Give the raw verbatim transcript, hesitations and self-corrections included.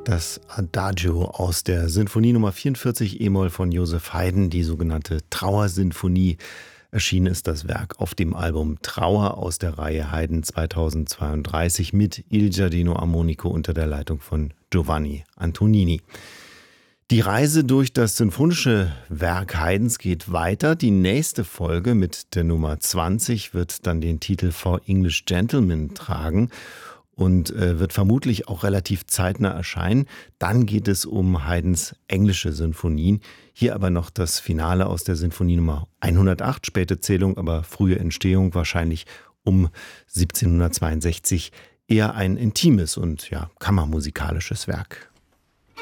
Das Adagio aus der Sinfonie Nummer vierundvierzig e-Moll von Joseph Haydn, die sogenannte Trauersinfonie. Erschienen ist das Werk auf dem Album Trauer aus der Reihe Haydn zweitausendzweiunddreißig mit Il Giardino Armonico unter der Leitung von Giovanni Antonini. Die Reise durch das sinfonische Werk Haydns geht weiter. Die nächste Folge mit der Nummer zwanzig wird dann den Titel For English Gentlemen tragen und äh, wird vermutlich auch relativ zeitnah erscheinen. Dann geht es um Haydns englische Sinfonien. Hier aber noch das Finale aus der Sinfonie Nummer hundertacht, späte Zählung, aber frühe Entstehung wahrscheinlich um siebzehnhundertzweiundsechzig. Eher ein intimes und ja, kammermusikalisches Werk.